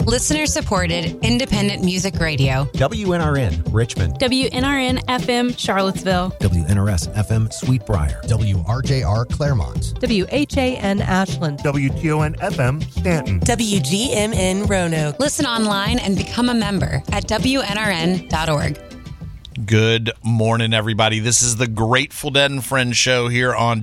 Listener-supported, independent music radio. WNRN, Richmond. WNRN FM, Charlottesville. WNRS FM, Sweetbriar. WRJR, Claremont. WHAN, Ashland. WTON FM, Stanton. WGMN, Roanoke. Listen online and become a member at WNRN.org. Good morning, everybody. This is the Grateful Dead and Friends show here on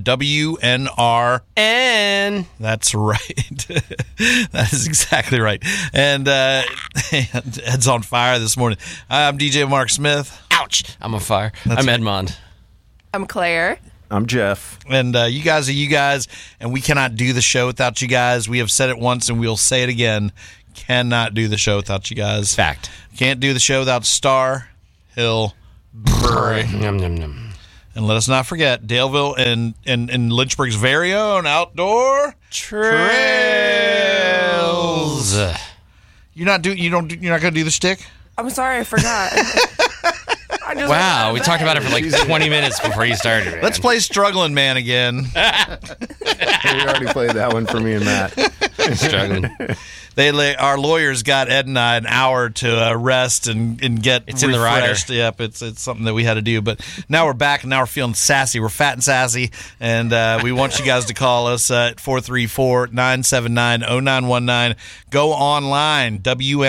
WNRN. That's right. That is exactly right. And Ed's on fire this morning. I'm DJ Mark Smith. Ouch. I'm on fire. I'm Edmond. I'm Claire. I'm Jeff. And you guys are you guys, and we cannot do the show without you guys. We have said it once, and we'll say it again. Cannot do the show without you guys. Fact. Can't do the show without Star Hill Brewery. Yum, yum, yum. And let us not forget Daleville and Lynchburg's very own Outdoor Trails. You're not going to do the shtick? I'm sorry, I forgot. Wow, we talked about it for like 20 minutes before you started. Man. Let's play Struggling Man again. We already played that one for me and Matt. Struggling. Our lawyers got Ed and I an hour to rest and get it's in the rider. Yep, it's something that we had to do. But now we're back, and now we're feeling sassy. We're fat and sassy, and we want you guys to call us at 434-979-0919. Go online,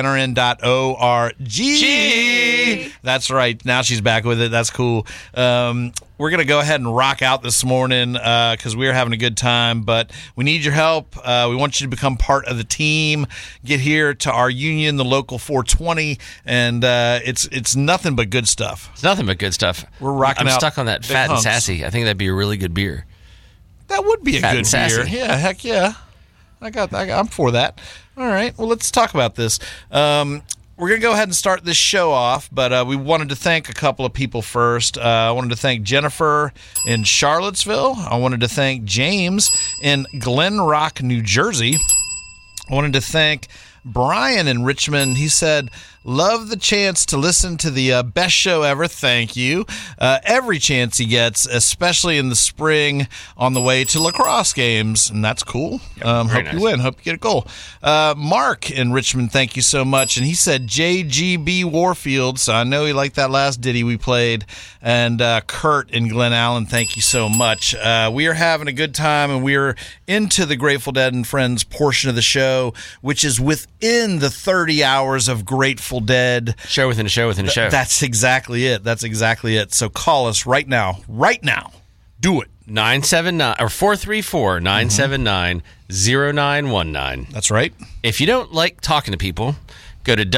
WNRN.org. That's right. Now she's back with it. That's cool. We're going to go ahead and rock out this morning because we're having a good time, but we need your help. We want you to become part of the team. Get here to our union, the local 420, and it's nothing but good stuff. It's nothing but good stuff. We're rocking out. I'm stuck on that Fat and Sassy. I think that'd be a really good beer. That would be a Fat good and Sassy. beer. Yeah, heck yeah. I'm for that. All right, well, let's talk about this. We're going to go ahead and start this show off, but we wanted to thank a couple of people first. I wanted to thank Jennifer in Charlottesville. I wanted to thank James in Glen Rock, New Jersey. I wanted to thank Brian in Richmond. He said, love the chance to listen to the best show ever. Thank you. Every chance he gets, especially in the spring on the way to lacrosse games. And that's cool. Hope nice. You win. Hope you get a goal. Mark in Richmond, thank you so much. And he said JGB Warfield. So I know he liked that last ditty we played. And Kurt in Glen Allen, thank you so much. We are having a good time, and we are into the Grateful Dead and Friends portion of the show, which is within the 30 hours of Grateful Dead. Show within a show within a show. That's exactly it. So call us right now. Right now. Do it. 979 or 434-979-0919. That's right. If you don't like talking to people, go to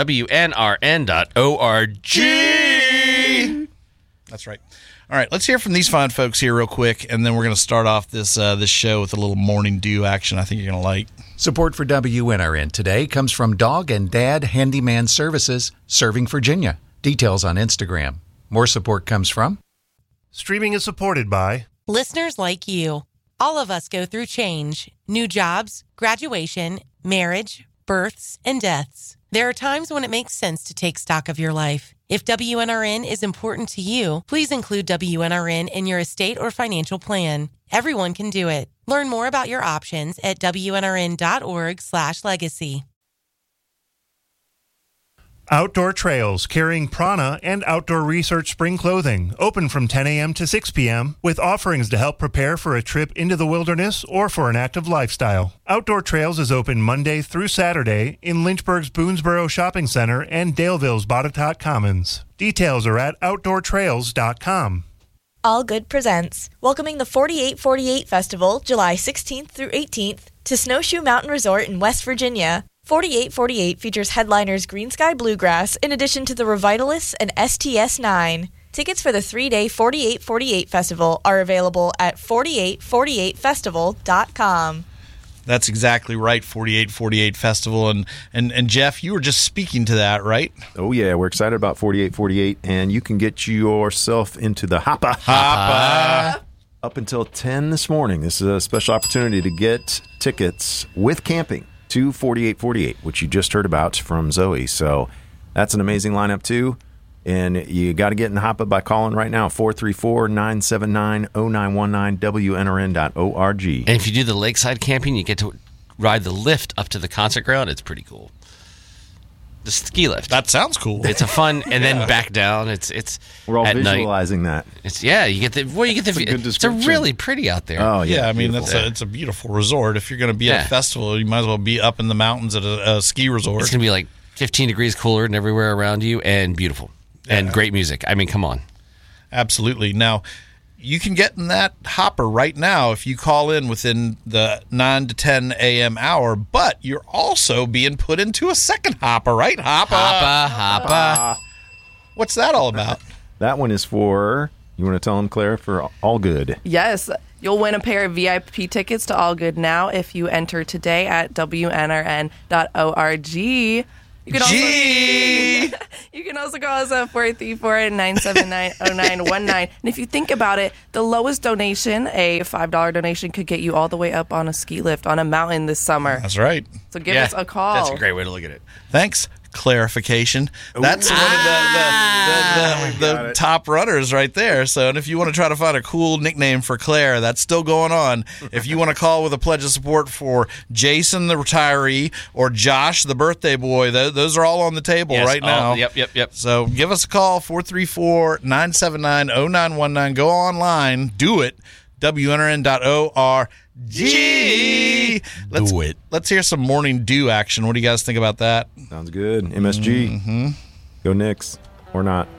WNRN.org. That's right. All right, let's hear from these fine folks here real quick, and then we're going to start off this show with a little morning dew action I think you're going to like. Support for WNRN today comes from Dog and Dad Handyman Services, serving Virginia. Details on Instagram. More support comes from... Streaming is supported by... Listeners like you. All of us go through change. New jobs, graduation, marriage, births, and deaths. There are times when it makes sense to take stock of your life. If WNRN is important to you, please include WNRN in your estate or financial plan. Everyone can do it. Learn more about your options at WNRN.org/legacy. Outdoor Trails, carrying prana and outdoor research spring clothing, open from 10 a.m. to 6 p.m. with offerings to help prepare for a trip into the wilderness or for an active lifestyle. Outdoor Trails is open Monday through Saturday in Lynchburg's Boonesboro Shopping Center and Daleville's Botetourt Commons. Details are at outdoortrails.com. All Good presents, welcoming the 4848 Festival, July 16th through 18th, to Snowshoe Mountain Resort in West Virginia. 4848 features headliners Green Sky Bluegrass in addition to the Revitalists and STS-9. Tickets for the 3-day 4848 Festival are available at 4848festival.com. That's exactly right, 4848 Festival. And Jeff, you were just speaking to that, right? Oh, yeah. We're excited about 4848, and you can get yourself into the Hoppa up until 10 this morning. This is a special opportunity to get tickets with camping to 4848, which you just heard about from Zoe. So that's an amazing lineup, too. And you got to get in the Hoppa by calling right now, 434-979-0919, WNRN.org. And if you do the lakeside camping, you get to ride the lift up to the concert ground. It's pretty cool. The ski lift. That sounds cool. It's a fun, and then back down. It's We're all at visualizing night. that. It's you get the it's really pretty out there. Oh yeah, I mean it's a beautiful resort. If you're going to be at a festival, you might as well be up in the mountains at a ski resort. It's going to be like 15 degrees cooler than everywhere around you, and beautiful, and great music. I mean, come on. Absolutely. Now, you can get in that hopper right now if you call in within the 9 to 10 a.m. hour, but you're also being put into a second hopper, right? Hopper. What's that all about? That one is for, you want to tell them, Claire, for All Good. Yes. You'll win a pair of VIP tickets to All Good Now if you enter today at WNRN.org. You can also call us at 434-979-0919. And if you think about it, the lowest donation, a $5 donation, could get you all the way up on a ski lift on a mountain this summer. That's right. So give us a call. That's a great way to look at it. Thanks. Clarification. That's one of the top runners right there. So, and if you want to try to find a cool nickname for Claire, that's still going on. If you want to call with a pledge of support for Jason, the retiree, or Josh, the birthday boy, those are all on the table right now. Yep. So give us a call, 434-979-0919. Go online. Do it. WNRN.org. Let's hear some morning dew action. What do you guys think about that? Sounds good. MSG. Go Knicks. Or not.